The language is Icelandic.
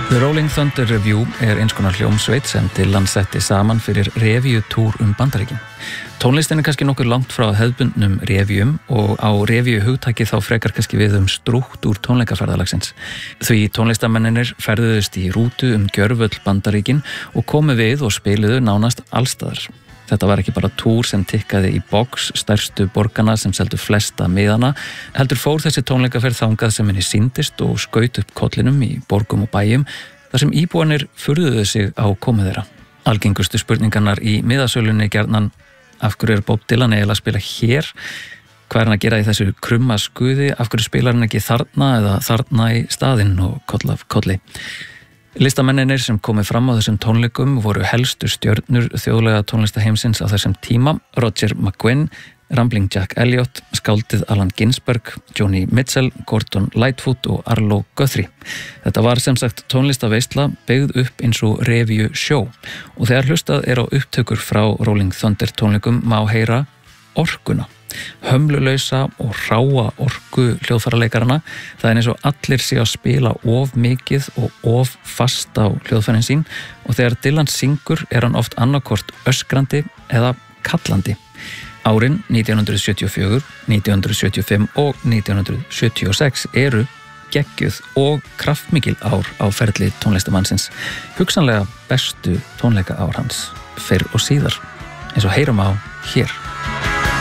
The Rolling Thunder Revue eins konar hljómsveit sem til landsetti saman fyrir revíutúr Bandaríkin. Tónlistin kannski nokkuð langt frá hefðbundnum revíum og á revíu hugtakið þá frekar kannski við strúktúr tónleikaferðalagsins. Því tónlistamennir ferðuðust í rútu gjörvöll Bandaríkin og komu við og spiluðu nánast allstaðar. Þetta var ekki bara túr sem tikkaði í box stærstu borgana sem seldu flesta miðana, heldur fór þessi tónleikaferð þangað sem henni sýndist og skaut upp kollinum í borgum og bæjum, þar sem íbúarnir furðuðu sig á komu þeirra. Algengustu spurningarnar í miðasölunni gjarnan: af hverju Bob Dylan eiginlega að spila hér? Hvað hann að gera í þessu krumma skuði? Af hverju spilar hann ekki þarna eða þarna í staðinn og koll af kolli? Listamennir sem komu fram á þessum tónleikum voru helstu stjörnur þjóðlega tónlistaheimsins á þessum tíma: Roger McGuinn, Rambling Jack Elliott, skáldið Allen Ginsberg, Joni Mitchell, Gordon Lightfoot og Arlo Guthrie. Þetta var sem sagt tónlistaveisla byggð upp eins og review show og þegar hlustað á upptökur frá Rolling Thunder tónleikum má heyra orkuna. Hömlulausa og ráa orku hljóðfæraleikaranna. Það eins og allir sé að spila of mikið og of fast á hljóðfærin sín og þegar Dylan syngur hann oft annarkvort öskrandi eða kallandi. Árin 1974, 1975 og 1976 eru geggjuð og kraftmikil ár á ferli tónlistamannsins. Hugsanlega bestu tónleika ár hans fyrr og síðar, eins og heyrum á hér.